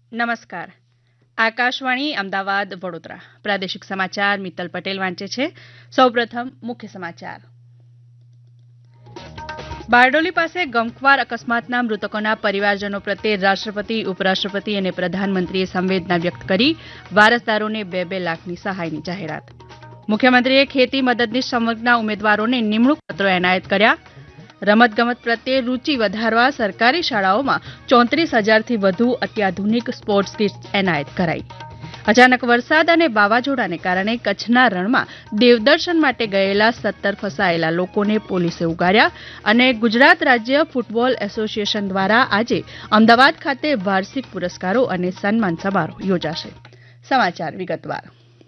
નમસ્કાર. આકાશવાણી અમદાવાદ વડોદરા પ્રાદેશિક સમાચાર મિત્તલ પટેલ વાંચે છે. સૌપ્રથમ મુખ્ય સમાચાર. બારડોલી પાસે ગમખ્વાર અકસ્માતના મૃતકોના પરિવારજનો પ્રત્યે રાષ્ટ્રપતિ, ઉપરાષ્ટ્રપતિ અને પ્રધાનમંત્રીએ સંવેદના વ્યક્ત કરી વારસદારોને 2-2 લાખની સહાયની જાહેરાત. મુખ્યમંત્રીએ ખેતી મદદનીશ સંવર્ગના ઉમેદવારોને નિમણૂક પત્રો એનાયત કર્યા. રમતગમત પ્રત્યે રૂચિ વધારવા સરકારી શાળાઓમાં 34,000થી વધુ અત્યાધુનિક સ્પોર્ટ્સ કિટ્સ એનાયત કરાઈ. અચાનક વરસાદ અને વાવાઝોડાને કારણે કચ્છના રણમાં દેવદર્શન માટે ગયેલા 17 ફસાયેલા લોકોને પોલીસે ઉગાર્યા અને ગુજરાત રાજ્ય ફૂટબોલ એસોસિએશન દ્વારા આજે અમદાવાદ ખાતે વાર્ષિક પુરસ્કારો અને સન્માન સમારોહ યોજાશે. સમાચાર વિગતવાર.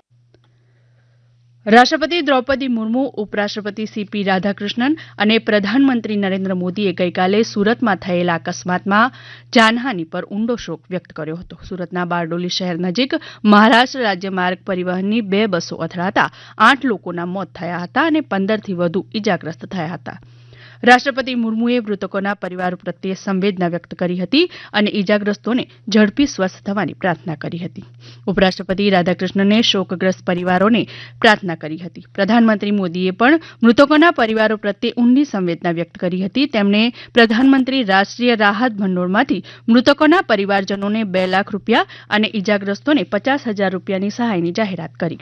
રાષ્ટ્રપતિ દ્રૌપદી મુર્મુ, ઉપરાષ્ટ્રપતિ સીપી રાધાકૃષ્ણન અને પ્રધાનમંત્રી નરેન્દ્ર મોદીએ ગઈકાલે સુરતમાં થયેલા અકસ્માતમાં જાનહાની પર ઊંડો શોક વ્યક્ત કર્યો હતો. સુરતના બારડોલી શહેર નજીક મહારાષ્ટ્ર રાજ્ય માર્ગ પરિવહનની 2 બસો અથડાતા 8 લોકોના મોત થયા હતા અને 15થી વધુ ઇજાગ્રસ્ત થયા હતા. રાષ્ટ્રપતિ મુર્મુએ મૃતકોના પરિવારો પ્રત્યે સંવેદના વ્યક્ત કરી હતી અને ઇજાગ્રસ્તોને ઝડપી સ્વસ્થ થવાની પ્રાર્થના કરી હતી. ઉપરાષ્ટ્રપતિ રાધાકૃષ્ણને શોકગ્રસ્ત પરિવારોને પ્રાર્થના કરી હતી. પ્રધાનમંત્રી મોદીએ પણ મૃતકોના પરિવારો પ્રત્યે ઊંડી સંવેદના વ્યક્ત કરી હતી. તેમણે પ્રધાનમંત્રી રાષ્ટ્રીય રાહત ભંડોળમાંથી મૃતકોના પરિવારજનોને 2 લાખ રૂપિયા અને ઇજાગ્રસ્તોને 50,000 રૂપિયાની સહાયની જાહેરાત કરી.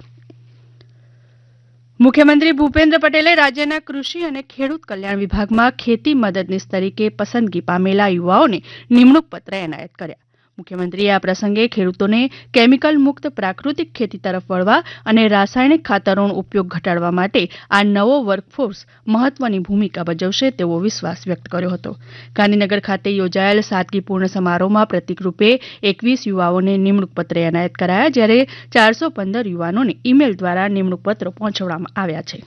મુખ્યમંત્રી ભૂપેન્દ્ર પટેલે રાજ્યના કૃષિ અને ખેડૂત કલ્યાણ વિભાગમાં ખેતી મદદનીશ તરીકે પસંદગી પામેલા યુવાઓને નિમણૂક પત્ર એનાયત કર્યા. મુખ્યમંત્રીએ આ પ્રસંગે ખેડૂતોને કેમિકલ મુક્ત પ્રાકૃતિક ખેતી તરફ વળવા અને રાસાયણિક ખાતરોનો ઉપયોગ ઘટાડવા માટે આ નવો વર્કફોર્સ મહત્વની ભૂમિકા ભજવશે તેવો વિશ્વાસ વ્યક્ત કર્યો હતો. ગાંધીનગર ખાતે યોજાયેલ સાદગીપૂર્ણ સમારોહમાં પ્રતિકરૂપે 21 યુવાઓને નિમણૂક પત્ર એનાયત કરાયા, જ્યારે 415 યુવાનોને ઈમેલ દ્વારા નિમણૂક પત્રો પહોંચાડવામાં આવ્યા છે.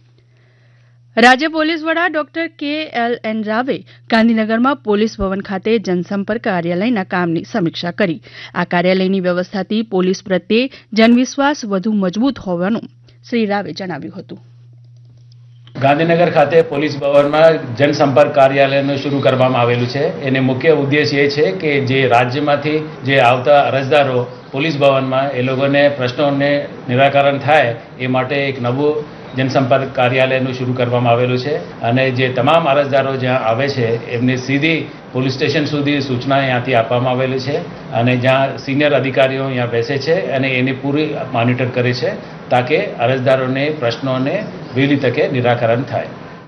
રાજ્ય પોલીસ વડા ડોક્ટર KLN રાવે ગાંધીનગરમાં પોલીસ ભવન ખાતે જનસંપર્ક કાર્યાલયના કામની સમીક્ષા કરી. આ કાર્યાલયની વ્યવસ્થાથી પોલીસ પ્રત્યે જનવિશ્વાસ વધુ મજબૂત હોવાનું શ્રી રાવે જણાવ્યું હતું. ગાંધીનગર ખાતે પોલીસ ભવનમાં જનસંપર્ક કાર્યાલયનું શરૂ કરવામાં આવેલું છે. એને મુખ્ય ઉદ્દેશ એ છે કે જે રાજ્યમાંથી જે આવતા અરજદારો પોલીસ ભવનમાં એ લોકોને પ્રશ્નોને નિરાકરણ થાય એ માટે એક નવું જનસંપર્ક કાર્યાલયનું શરૂ કરવામાં આવેલું છે અને જે તમામ અરજદારો જ્યાં આવે છે એમને સીધી પોલીસ સ્ટેશન સુધી સૂચના અહીંયાથી આપવામાં આવેલી છે અને જ્યાં સિનિયર અધિકારીઓ અહીંયા બેસે છે અને એની પૂરી મોનિટર કરે છે તાકે અરજદારોને પ્રશ્નોને વહેલી તકે નિરાકરણ થાય.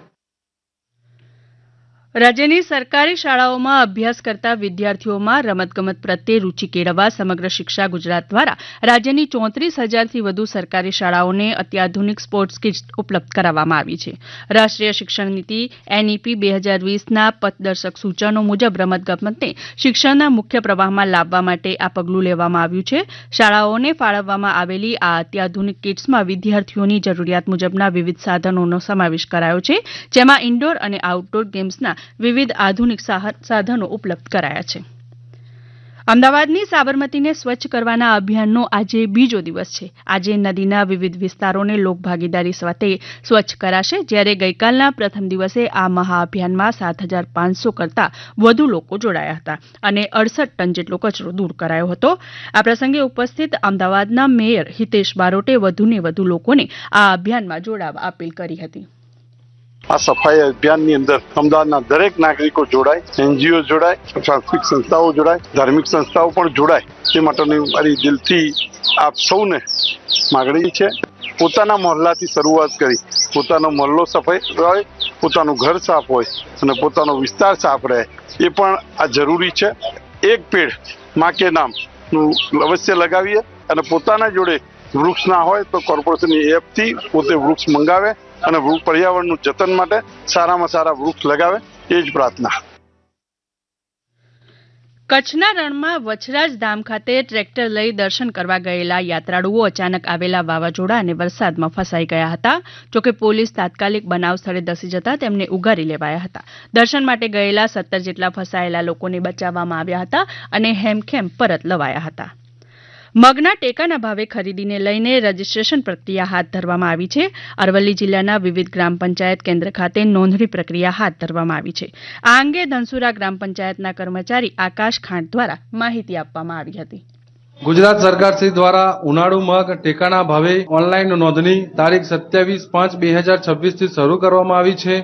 રાજ્યની સરકારી શાળાઓમાં અભ્યાસ કરતા વિદ્યાર્થીઓમાં રમતગમત પ્રત્યે રૂચિ કેળવવા સમગ્ર શિક્ષા ગુજરાત દ્વારા રાજ્યની 34,000થી વધુ સરકારી શાળાઓને અત્યાધુનિક સ્પોર્ટ્સ કિટ્સ ઉપલબ્ધ કરાવવામાં આવી છે. રાષ્ટ્રીય શિક્ષણ નીતિ NEP 2020ના પથદર્શક સૂચનો મુજબ રમતગમતને શિક્ષણના મુખ્ય પ્રવાહમાં લાવવા માટે આ પગલું લેવામાં આવ્યું છે. શાળાઓને ફાળવવામાં આવેલી આ અત્યાધુનિક કિટ્સમાં વિદ્યાર્થીઓની જરૂરિયાત મુજબના વિવિધ સાધનોનો સમાવેશ કરાયો છે, જેમાં ઇન્ડોર અને આઉટડોર ગેમ્સના વિવિધ આધુનિક સાધનો ઉપલબ્ધ કરાયા છે. અમદાવાદની સાબરમતીને સ્વચ્છ કરવાના અભિયાનનો આજે બીજો દિવસ છે. આજે નદીના વિવિધ વિસ્તારોને લોકભાગીદારી સાથે સ્વચ્છ કરાશે, જ્યારે ગઈકાલના પ્રથમ દિવસે આ મહાઅભિયાનમાં 7,500 કરતાં વધુ લોકો જોડાયા હતા અને 68 ટન જેટલો કચરો દૂર કરાયો હતો. આ પ્રસંગે ઉપસ્થિત અમદાવાદના મેયર હિતેશ બારોટે વધુને વધુ લોકોને આ અભિયાનમાં જોડાવા અપીલ કરી હતી. આ સફાઈ અભિયાનની અંદર અમદાવાદના દરેક નાગરિકો જોડાય, NGO જોડાય, સાંસ્કૃતિક સંસ્થાઓ જોડાય, ધાર્મિક સંસ્થાઓ પણ જોડાય તે માટેની મારી દિલથી આપ સૌને માગણી છે. પોતાના મહોલ્લાથી શરૂઆત કરી પોતાનો મહોલ્લો સફાઈ હોય, પોતાનું ઘર સાફ હોય અને પોતાનો વિસ્તાર સાફ રહે એ પણ આ જરૂરી છે. એક પેડ માં કે નામનું અવશ્ય લગાવીએ અને પોતાના જોડે વૃક્ષ ના હોય તો કોર્પોરેશનની એપથી પોતે વૃક્ષ મંગાવે અને પર્યાવરણનું જતન માટે સારામાં સારા વૃક્ષ લગાવે એ જ પ્રાર્થના. કચ્છના રણમાં વછરાજ ધામ ખાતે ટ્રેક્ટર લઈ દર્શન કરવા ગયેલા યાત્રાળુઓ અચાનક આવેલા વાવાઝોડા અને વરસાદમાં ફસાઈ ગયા હતા. જોકે પોલીસ તાત્કાલિક બનાવ સ્થળે ધસી જતા તેમને ઉગારી લેવાયા હતા. દર્શન માટે ગયેલા 17 જેટલા ફસાયેલા લોકોને બચાવવામાં આવ્યા હતા અને હેમખેમ પરત લવાયા હતા. મગના ટેકાના ભાવે ખરીદીને લઈને રજીસ્ટ્રેશન પ્રક્રિયા હાથ ધરવામાં આવી છે. અરવલ્લી જિલ્લાના વિવિધ ગ્રામ પંચાયત કેન્દ્ર ખાતે નોંધણી પ્રક્રિયા હાથ ધરવામાં આવી છે. આ અંગે ધનસુરા ગ્રામ પંચાયતના કર્મચારી આકાશ ખાંટ દ્વારા માહિતી આપવામાં આવી હતી. ગુજરાત સરકાર શ્રી દ્વારા ઉનાળુ મગ ટેકાના ભાવે ઓનલાઈન નોંધણી તારીખ 27/5/2026 થી શરૂ કરવામાં આવી છે.